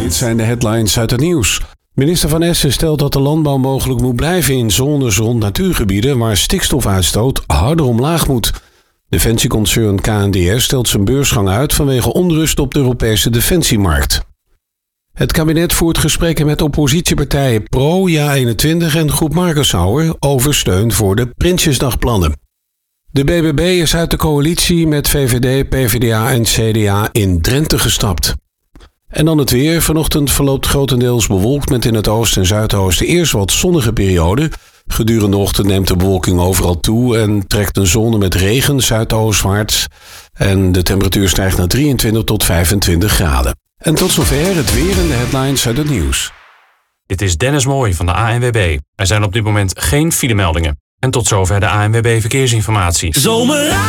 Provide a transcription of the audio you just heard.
Dit zijn de headlines uit het nieuws. Minister Van Essen stelt dat de landbouw mogelijk moet blijven in zones rond natuurgebieden waar stikstofuitstoot harder omlaag moet. Defensieconcern KNDR stelt zijn beursgang uit vanwege onrust op de Europese defensiemarkt. Het kabinet voert gesprekken met oppositiepartijen Pro, Ja21 en Groep Marcashauer over steun voor de Prinsjesdagplannen. De BBB is uit de coalitie met VVD, PvdA en CDA in Drenthe gestapt. En dan het weer. Vanochtend verloopt grotendeels bewolkt met in het oosten en zuidoosten eerst wat zonnige perioden. Gedurende de ochtend neemt de bewolking overal toe en trekt een zone met regen zuidoostwaarts. En de temperatuur stijgt naar 23 tot 25 graden. En tot zover het weer en de headlines uit het nieuws. Dit is Dennis Mooij van de ANWB. Er zijn op dit moment geen filemeldingen. En tot zover de ANWB Verkeersinformatie.